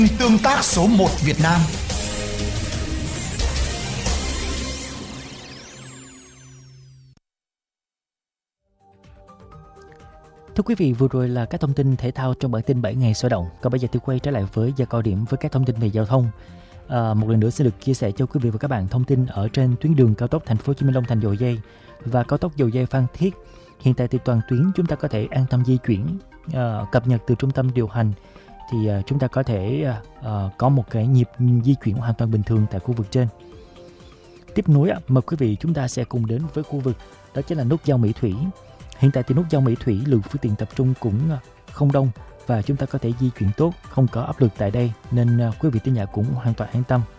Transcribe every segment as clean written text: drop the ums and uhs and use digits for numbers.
Tương tác số 1 Việt Nam. Thưa quý vị, vừa rồi là các thông tin thể thao trong bản tin 7 ngày sôi động. Còn bây giờ thì quay trở lại với Gia Cao Điểm với các thông tin về giao thông. Một lần nữa xin được chia sẻ cho quý vị và các bạn thông tin ở trên tuyến đường cao tốc Thành phố Hồ Chí Minh Long Thành Dầu Giây và cao tốc Dầu Giây Phan Thiết. Hiện tại thì toàn tuyến chúng ta có thể an tâm di chuyển, cập nhật từ trung tâm điều hành thì chúng ta có thể có một cái nhịp di chuyển hoàn toàn bình thường tại khu vực trên. Tiếp nối mời quý vị chúng ta sẽ cùng đến với khu vực đó chính là nút giao Mỹ Thủy. Hiện tại thì nút giao Mỹ Thủy lượng phương tiện tập trung cũng không đông và chúng ta có thể di chuyển tốt, không có áp lực tại đây nên quý vị thính giả cũng hoàn toàn an tâm.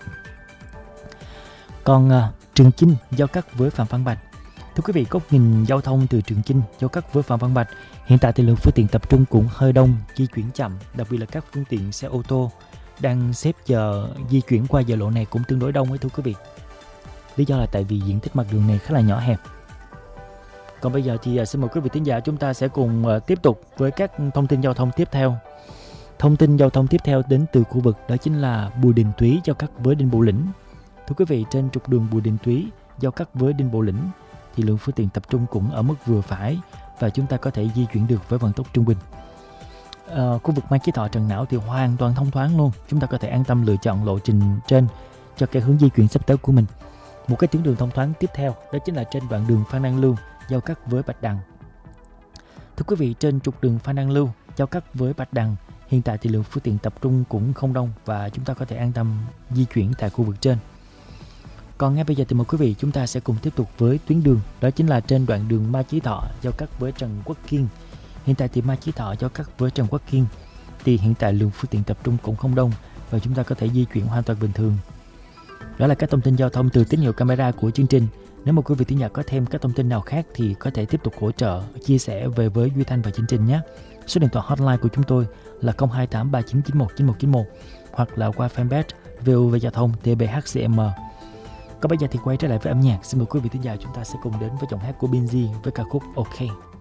Còn Trường Chinh giao cắt với Phạm Văn Bạch. Thưa quý vị, góc nhìn giao thông từ Trường Chinh giao cắt với Phạm Văn Bạch, hiện tại thì lượng phương tiện tập trung cũng hơi đông, di chuyển chậm, đặc biệt là các phương tiện xe ô tô đang xếp giờ di chuyển qua giờ lộ này cũng tương đối đông ấy thưa quý vị. Lý do là tại vì diện tích mặt đường này khá là nhỏ hẹp. Còn bây giờ thì xin mời quý vị thính giả chúng ta sẽ cùng tiếp tục với các thông tin giao thông tiếp theo. Thông tin giao thông tiếp theo đến từ khu vực đó chính là Bùi Đình Túy giao cắt với Đinh Bộ Lĩnh. Thưa quý vị, trên trục đường Bùi Đình Túy giao cắt với Đinh Bộ Lĩnh thì lượng phương tiện tập trung cũng ở mức vừa phải và chúng ta có thể di chuyển được với vận tốc trung bình. Khu vực Mai Chí Thọ Trần Não thì hoàn toàn thông thoáng luôn, chúng ta có thể an tâm lựa chọn lộ trình trên cho cái hướng di chuyển sắp tới của mình. Một cái tuyến đường thông thoáng tiếp theo đó chính là trên đoạn đường Phan Đăng Lưu giao cắt với Bạch Đằng. Thưa quý vị, trên trục đường Phan Đăng Lưu giao cắt với Bạch Đằng, hiện tại thì lượng phương tiện tập trung cũng không đông và chúng ta có thể an tâm di chuyển tại khu vực trên. Còn ngay bây giờ thì mời quý vị chúng ta sẽ cùng tiếp tục với tuyến đường đó chính là trên đoạn đường Mai Chí Thọ giao cắt với Trần Quốc Kiên. Hiện tại thì Mai Chí Thọ giao cắt với Trần Quốc Kiên thì hiện tại lượng phương tiện tập trung cũng không đông và chúng ta có thể di chuyển hoàn toàn bình thường. Đó là các thông tin giao thông từ tín hiệu camera của chương trình. Nếu mà quý vị thính giả có thêm các thông tin nào khác thì có thể tiếp tục hỗ trợ, chia sẻ về với Duy Thanh và chương trình nhé. Số điện thoại hotline của chúng tôi là 028 3991 9191 hoặc là qua fanpage VOV Giao thông TBHCM. Còn bây giờ thì quay trở lại với âm nhạc. Xin mời quý vị thính giả chúng ta sẽ cùng đến với giọng hát của Binz với ca khúc OK.